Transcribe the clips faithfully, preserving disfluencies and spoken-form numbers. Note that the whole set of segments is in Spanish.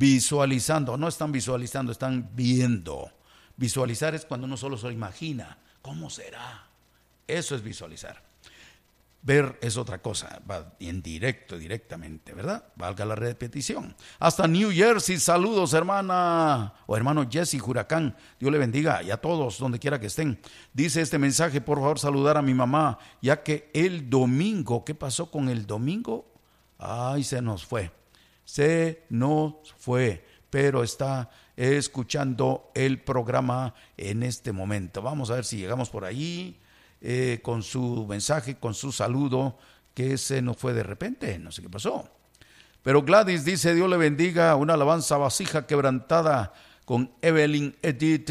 visualizando. No están visualizando, están viendo. Visualizar es cuando uno solo se imagina. ¿Cómo será? Eso es visualizar. Ver es otra cosa, va en directo, directamente, ¿verdad? Valga la repetición. Hasta New Jersey, saludos hermana o hermano Jesse Huracán, Dios le bendiga y a todos donde quiera que estén. Dice este mensaje, por favor saludar a mi mamá, ya que el domingo, ¿qué pasó con el domingo? Ay, se nos fue, se nos fue, pero está escuchando el programa en este momento. Vamos a ver si llegamos por ahí. Eh, con su mensaje, con su saludo, que se nos fue de repente, no sé qué pasó. Pero Gladys dice, Dios le bendiga, una alabanza vasija quebrantada con Evelyn Edith.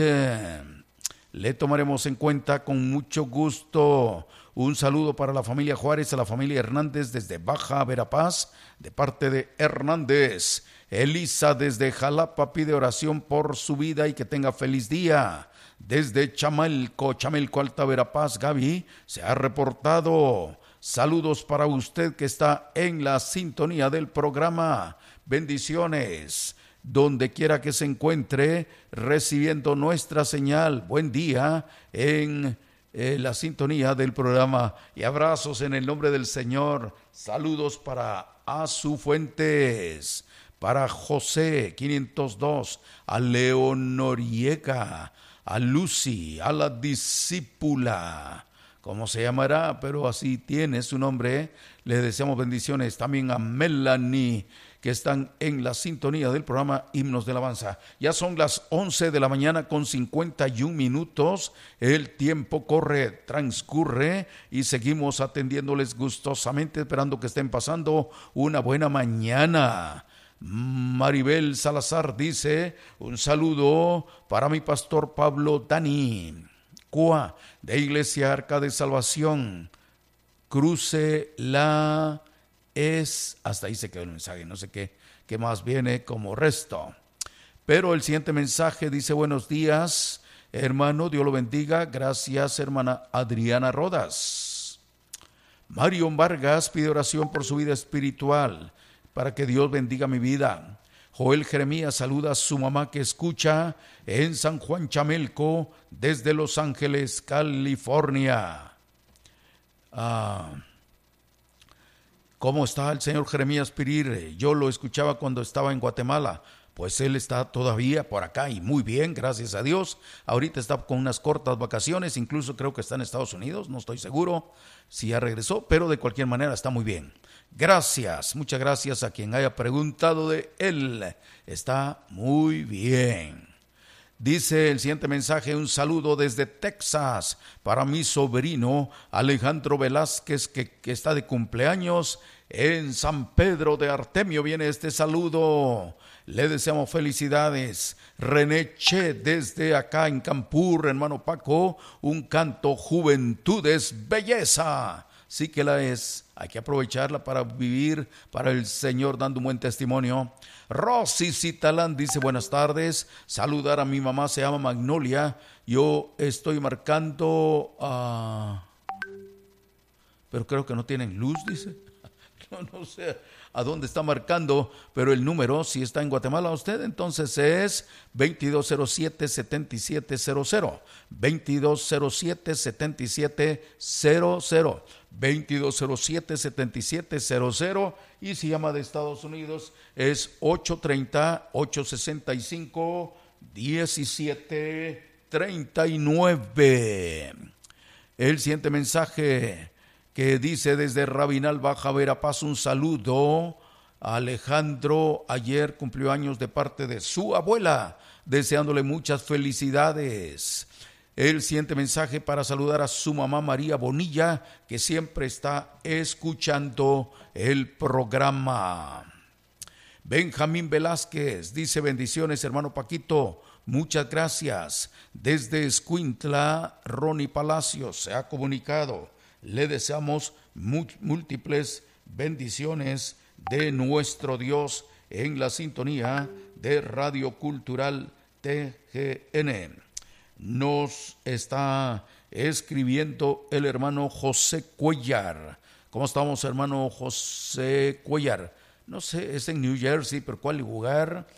Le tomaremos en cuenta con mucho gusto. Un saludo para la familia Juárez, a la familia Hernández desde Baja Verapaz, de parte de Hernández. Elisa desde Jalapa pide oración por su vida y que tenga feliz día. Desde Chamelco, Chamelco, Alta Verapaz, Gaby se ha reportado. Saludos para usted que está en la sintonía del programa. Bendiciones, donde quiera que se encuentre, recibiendo nuestra señal. Buen día en eh, la sintonía del programa. Y abrazos en el nombre del Señor. Saludos para Azu Fuentes, para José quinientos dos, a Leonoriega, a Lucy, a la discípula, ¿cómo se llamará? Pero así tiene su nombre. Le deseamos bendiciones también a Melanie, que están en la sintonía del programa Himnos de Alabanza. Ya son las once de la mañana con cincuenta y un minutos. El tiempo corre, transcurre y seguimos atendiéndoles gustosamente, esperando que estén pasando una buena mañana. Maribel Salazar dice, un saludo para mi pastor Pablo Dani Cua, de Iglesia Arca de Salvación, Cruce la es, hasta ahí se quedó el mensaje, no sé qué, qué más viene como resto. Pero el siguiente mensaje dice, buenos días, hermano, Dios lo bendiga, gracias hermana Adriana Rodas. Marion Vargas pide oración por su vida espiritual, para que Dios bendiga mi vida. Joel Jeremías saluda a su mamá que escucha en San Juan Chamelco, desde Los Ángeles, California. Ah, ¿Cómo está el señor Jeremías Pirir? Yo lo escuchaba cuando estaba en Guatemala. Pues él está todavía por acá y muy bien, gracias a Dios. Ahorita está con unas cortas vacaciones, incluso creo que está en Estados Unidos, no estoy seguro si ya regresó, pero de cualquier manera está muy bien. Gracias, muchas gracias a quien haya preguntado de él. Está muy bien. Dice el siguiente mensaje, un saludo desde Texas para mi sobrino Alejandro Velázquez, que, que está de cumpleaños en San Pedro de Artemio. Viene este saludo. Le deseamos felicidades. René Che desde acá en Campur, hermano Paco, un canto Juventud es belleza. Sí que la es, hay que aprovecharla para vivir para el Señor dando un buen testimonio. Rosy Citalán dice buenas tardes, saludar a mi mamá, se llama Magnolia, yo estoy marcando, uh, pero creo que no tienen luz, dice, no, no sé a dónde está marcando, pero el número, si está en Guatemala usted, entonces es veintidós cero siete, setenta y siete cero cero, veintidós cero siete, setenta y siete cero cero, veintidós cero siete, setenta y siete cero cero, y si llama de Estados Unidos es ocho treinta, ochocientos sesenta y cinco, diecisiete treinta y nueve. El siguiente mensaje que dice desde Rabinal, Baja Verapaz, un saludo a Alejandro, ayer cumplió años de parte de su abuela, deseándole muchas felicidades. El siguiente mensaje para saludar a su mamá María Bonilla, que siempre está escuchando el programa. Benjamín Velázquez dice bendiciones hermano Paquito, muchas gracias. Desde Escuintla, Ronnie Palacios se ha comunicado. Le deseamos múltiples bendiciones de nuestro Dios en la sintonía de Radio Cultural T G N. Nos está escribiendo el hermano José Cuellar. ¿Cómo estamos, hermano José Cuellar? No sé, es en New Jersey, pero ¿cuál lugar?